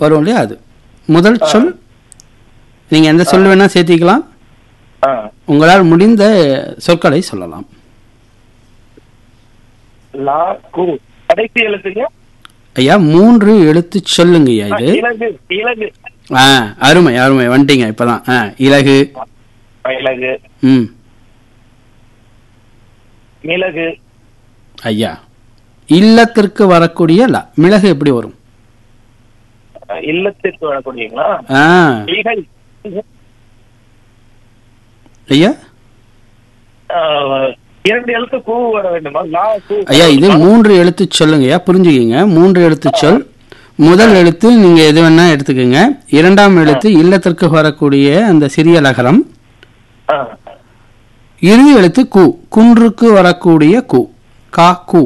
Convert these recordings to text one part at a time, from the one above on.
வரும் இல்லையா, அது முதல் சொல். நீங்க எந்த சொல் வேணா சேர்த்திக்கலாம். உங்களால் முடிந்த சொற்களை சொல்லலாம். லா கு கடைசி எழுத்துங்க ஐயா 3 எழுத்து சொல்லுங்க ஐயா இது. இலகு. இலகு. அருமை அருமை, வந்துட்டீங்க இப்பதான். இலகு. இலகு. மிளகு. ஐயா இல்லத்திற்கு வரக்கூடிய மிளகு எப்படி வரும்? இல்லத்திற்கு வரக்கூடியங்களா? ஐயா 2 எழுத்து கூ வர வேண்டுமா? ஐயா இது 3 எழுத்து சொல்லுங்க ஐயா, புரிஞ்சுக்கீங்க. 3 எழுத்து சொல். முதல் எழுத்து நீங்க எது வேணா எடுத்துக்கோங்க. இரண்டாம் எழுத்து இல்லத்திற்கு வரக்கூடிய அந்த சிறிய லகரம். இறுதி எழுத்து கு, குன்றுக்கு வரக்கூடிய கு, கா கு.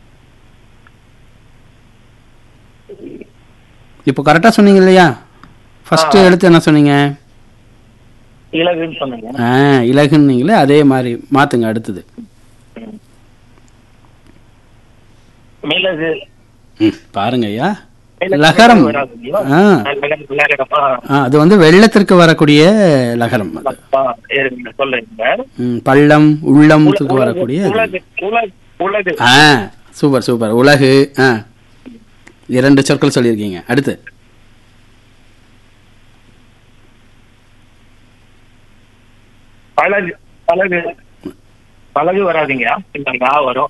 இப்போ கரெக்டா சொன்னீங்க இல்லையா? ஃபர்ஸ்ட் எழுத்து என்ன சொன்னீங்க? இலகுன்னு சொன்னீங்க. இலகுன்னீங்களே, அதே மாதிரி மாத்துங்க அடுத்தது. மிளகு. பாருங்க ஐயா, லகரம். அது வந்து வெள்ளத்திற்கு வரக்கூடிய லகரம். பள்ளம் உள்ளம்க்கு வரக்கூடிய. Super super. உலகு. 2 சொற்கள் சொல்லியிருக்கீங்க. அடுத்து பழகு. பழகு. பழகு வராதீங்க, வரும்.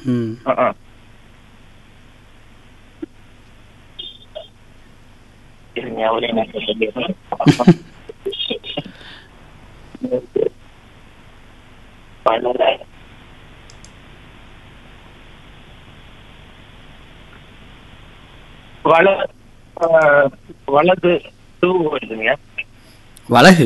வலது. வலகு.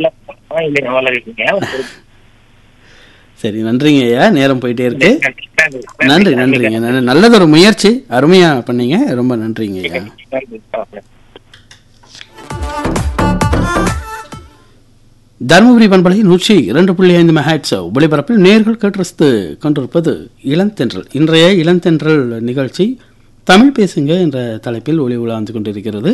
சரி, நன்றிங்க ஐயா, நேரம் போயிட்டே இருக்கு. நன்றி நன்றிங்க. நல்லதொரு முயற்சி, அருமையா பண்ணீங்க, ரொம்ப நன்றிங்க ஐயா. தருமபுரி பண்பலை 102.5 மெகாஹெர்ட்ஸ் ஒளிபரப்பில் நேர்கள் கேட்டு கொண்டிருப்பது இளந்தென்றல். இன்றைய இளந்தென்றல் நிகழ்ச்சி தமிழ் பேசுங்க என்ற தலைப்பில் ஒளி உலாந்து கொண்டிருக்கிறது.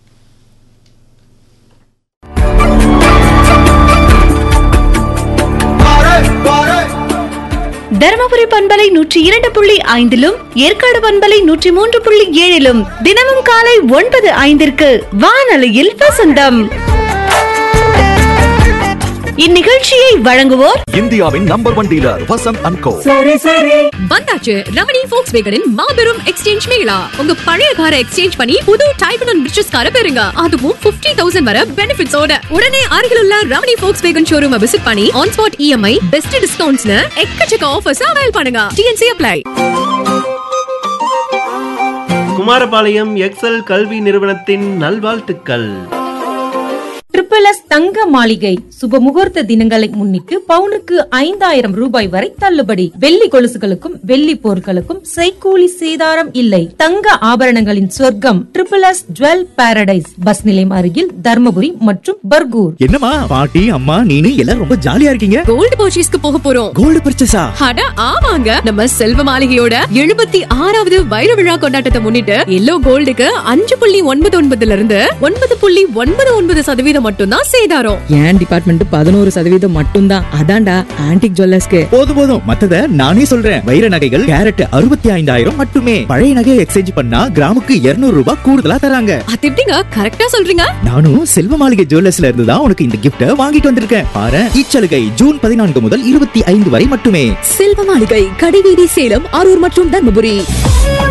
தருமபுரி பண்பலை 102.5 ஏற்காடு பண்பலை 103.7 தினமும் காலை 9:05 வானொலியில் வசந்தம். இந்நிகழ்ச்சியை வழங்குவோர் இந்தியாவின் நம்பர் 1 டீலர் வசந்த் அண்ட் கோ. வந்தாச்சு ரமணி ஃபோக்ஸ்வேகனின் மாபெரும் எக்ஸ்சேஞ்ச் மேளா. உங்க பழைய காரை எக்ஸ்சேஞ்ச் பண்ணி புது டைப் அண்ட் ரிச்சஸ் காரை பெறுங்க, அதுவும் 50,000 வரை பெனிஃபிட்ஸோட. உடனே அருகில் உள்ள ரமணி ஃபோக்ஸ்வேகன் ஷோரூமை விசிட் பண்ணி ஆன் ஸ்பாட் இஎம்ஐ, பெஸ்ட் டிஸ்கவுண்ட்ஸ்னு எக்கச்சக்க ஆஃபர்ஸ் அவைல் பண்ணுங்க. DNC apply. குமாரபாளையம் எக்ஸல் கல்வி நிறுவனத்தின் நல்வாழ்த்துக்கள். ட்ரிபிள்எஸ் தங்க மாளிகை சுப முகூர்த்த தினங்களை முன்னிட்டு பவுனுக்கு 5,000 ரூபாய் வரை தள்ளுபடி. வெள்ளி கொலுசுகளுக்கும் வெள்ளி பொருட்களுக்கும் செய்கூலி சேதாரம் இல்லை. தங்க ஆபரணங்களின் சொர்க்கம் ட்ரிபிள்எஸ் ஜுவல் பாரடைஸ், பஸ் நிலையம் அருகில் தர்மபுரி மற்றும் பர்கூர். என்னமா பாட்டி அம்மா நீனு எல்லாம் ரொம்ப ஜாலியா இருக்கீங்க? கோல்டு பர்ச்சேஸ்க்கு போக போறோம். கோல்டு பர்ச்சேஸா? அட ஆமாங்க, நம்ம செல்வ மாளிகையோட 76வது வைர விழா கொண்டாட்டத்தை முன்னிட்டு எல்லோ கோல்டுக்கு 5.99 இருந்து 9.99% மட்டும்தான் சேதாரம். என் டிபார்ட்மெண்ட் 11% மட்டும்தான். அதான்டா ஆன்டிக் ஜுவல்லர்ஸ்க்கு. போதும் மத்தத நானே சொல்றேன். வைர நகைகள் கேரட் 65,000 மட்டுமே. பழைய நகையை எக்ஸ்சேஞ்ச் பண்ணா கிராமுக்கு 200 ரூபாய் கூடுதலா தராங்க. அது எப்படிங்க கரெக்டா சொல்றீங்க? நானும் செல்வ மாளிகை ஜுவல்லர்ஸ்ல இருந்து தான் உனக்கு இந்த கிஃப்ட வாங்கிட்டு வந்திருக்கேன். பாரு, இச்சலுகை ஜூன் 14 முதல் 25 வரை மட்டுமே. செல்வ மாளிகை, கடைவீதி, சேலம், அரூர் மற்றும் தர்மபுரி.